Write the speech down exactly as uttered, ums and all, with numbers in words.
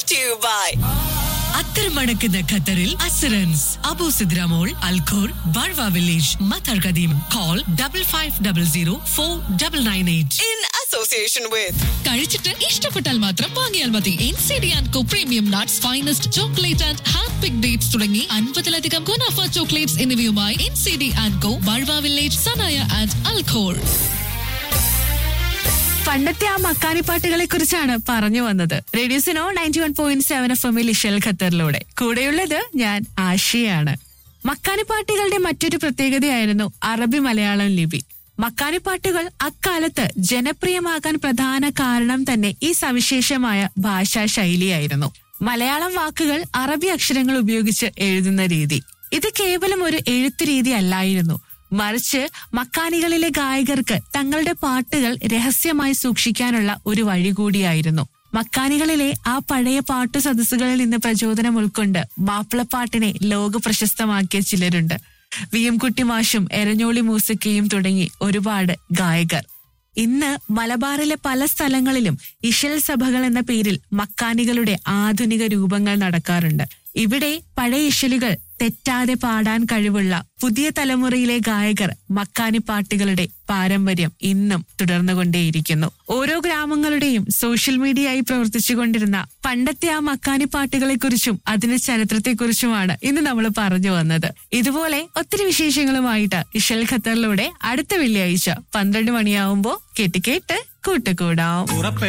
to you by അത്തരമടക്കുന്ന ഖത്തറിൽ assurance Abu സിദ്രാമോൾ Al Khor Barwa village Mattar കദീം call double five double zero four double nine eight in association with കഴിച്ചിട്ട് ഇഷ്ടപ്പെട്ടാൽ മാത്രം വാങ്ങിയാൽ മതി. N C D and co premium nuts, finest chocolate and hand pick dates തുടങ്ങി അൻപതിലധികം ഗുണാഫ chocolates എന്നിവയുമായി N C D and co Barwa village Sanaya and Al Khor. പണ്ടത്തെ ആ മക്കാനി പാട്ടുകളെ കുറിച്ചാണ് പറഞ്ഞു വന്നത്. റേഡിയോസിനോ ninety one point seven F എമ്മിൽ ഇഷൽ ഖത്തറിലൂടെ കൂടെയുള്ളത് ഞാൻ ആഷിയാണ്. മക്കാനി പാട്ടുകളുടെ മറ്റൊരു പ്രത്യേകതയായിരുന്നു അറബി മലയാളം ലിപി. മക്കാനി പാട്ടുകൾ അക്കാലത്ത് ജനപ്രിയമാകാൻ പ്രധാന കാരണം തന്നെ ഈ സവിശേഷമായ ഭാഷാ ശൈലിയായിരുന്നു. മലയാളം വാക്കുകൾ അറബി അക്ഷരങ്ങൾ ഉപയോഗിച്ച് എഴുതുന്ന രീതി. ഇത് കേവലം ഒരു എഴുത്തു രീതി അല്ലായിരുന്നു, മറിച്ച് മക്കാനികളിലെ ഗായകർക്ക് തങ്ങളുടെ പാട്ടുകൾ രഹസ്യമായി സൂക്ഷിക്കാനുള്ള ഒരു വഴി കൂടിയായിരുന്നു. മക്കാനികളിലെ ആ പഴയ പാട്ടു സദസ്സുകളിൽ നിന്ന് പ്രചോദനം ഉൾക്കൊണ്ട് മാപ്പിളപ്പാട്ടിനെ ലോക പ്രശസ്തമാക്കിയ ചിലരുണ്ട്. വി എം കുട്ടി മാഷും എരഞ്ഞോളി മൂസക്കയും തുടങ്ങി ഒരുപാട് ഗായകർ. ഇന്ന് മലബാറിലെ പല സ്ഥലങ്ങളിലും ഇശൽ സഭകൾ എന്ന പേരിൽ മക്കാനികളുടെ ആധുനിക രൂപങ്ങൾ നടക്കാറുണ്ട്. ഇവിടെ പഴയ ഇശലുകൾ തെറ്റാതെ പാടാൻ കഴിവുള്ള പുതിയ തലമുറയിലെ ഗായകർ മക്കാനി പാട്ടുകളുടെ പാരമ്പര്യം ഇന്നും തുടർന്നുകൊണ്ടേയിരിക്കുന്നു. ഓരോ ഗ്രാമങ്ങളുടെയും സോഷ്യൽ മീഡിയയായി പ്രവർത്തിച്ചുകൊണ്ടിരുന്ന പണ്ടത്തെ ആ മക്കാനി പാട്ടുകളെ കുറിച്ചും അതിന്റെ ചരിത്രത്തെക്കുറിച്ചുമാണ് ഇന്ന് നമ്മൾ പറഞ്ഞു വന്നത്. ഇതുപോലെ ഒത്തിരി വിശേഷങ്ങളുമായിട്ട് ഇഷൽ ഖത്തറിലൂടെ അടുത്ത വെള്ളിയാഴ്ച പന്ത്രണ്ട് മണിയാവുമ്പോ കേട്ട് കേട്ട് കൂട്ടുകൂടാം.